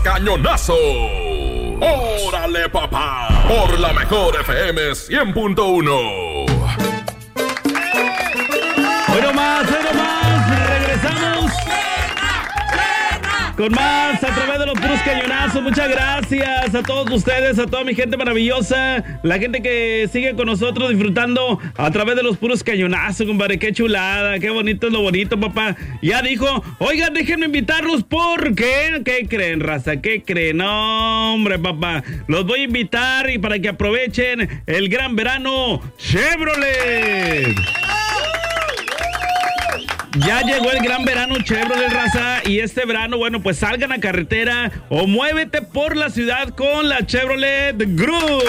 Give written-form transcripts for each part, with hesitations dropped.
cañonazo. ¡Órale, papá! Por la mejor FM 100.1. Hoy nomás, regresamos con más a través de los puros cañonazos. Muchas gracias a todos ustedes, a toda mi gente maravillosa, la gente que sigue con nosotros disfrutando a través de los puros cañonazos, compadre. Qué chulada, qué bonito es lo bonito, papá. Ya dijo, oigan, déjenme invitarlos porque, ¿qué creen, raza? ¿Qué creen? No, hombre, papá, los voy a invitar y para que aprovechen el gran verano Chevrolet. Ya llegó el gran verano Chevrolet, raza, y este verano, bueno, pues salgan a carretera o muévete por la ciudad con la Chevrolet Group.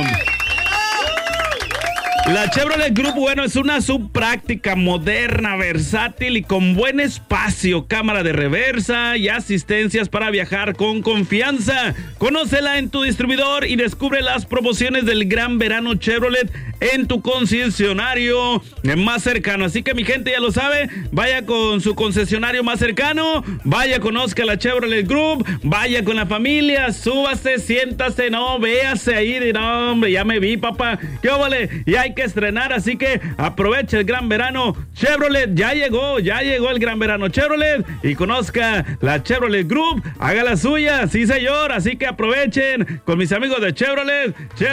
La Chevrolet Group, bueno, es una sub práctica, moderna, versátil y con buen espacio, cámara de reversa y asistencias para viajar con confianza. Conócela en tu distribuidor y descubre las promociones del gran verano Chevrolet en tu concesionario más cercano. Así que mi gente ya lo sabe, vaya con su concesionario más cercano, vaya, conozca la Chevrolet Group, vaya con la familia, súbase, siéntase, no, véase ahí, no, hombre, ya me vi, papá, qué vale, y hay que estrenar, así que aprovecha el gran verano Chevrolet. Ya llegó el gran verano Chevrolet y conozca la Chevrolet Group, haga la suya, sí señor, así que aprovechen con mis amigos de Chevrolet,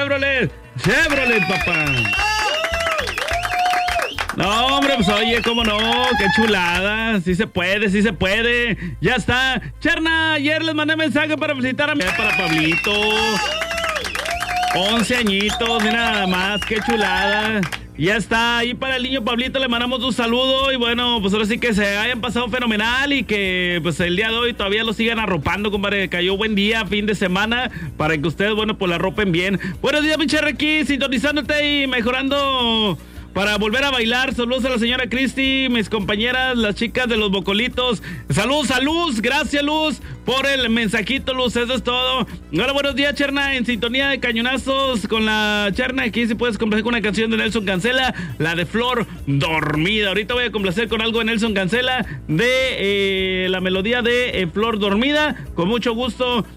papá. No, hombre, pues oye, cómo no, qué chulada, sí se puede, ya está. Cherna, ayer les mandé mensaje para felicitar a para Pablito. 11 añitos, mira nada más, qué chulada. Ya está, ahí para el niño Pablito le mandamos un saludo y bueno, pues ahora sí que se hayan pasado fenomenal y que pues el día de hoy todavía lo sigan arropando, compadre. Cayó buen día, fin de semana, para que ustedes, bueno, pues la arropen bien. Buenos días, mi Cherry, aquí sintonizándote y mejorando para volver a bailar. Saludos a la señora Cristi, mis compañeras, las chicas de los Bocolitos. Saludos a Luz, gracias Luz por el mensajito, Luz, eso es todo. Hola, buenos días, Cherna, en sintonía de cañonazos con la Cherna. Aquí si puedes complacer con una canción de Nelson Cancela, la de Flor Dormida. Ahorita voy a complacer con algo de Nelson Cancela de la melodía de Flor Dormida. Con mucho gusto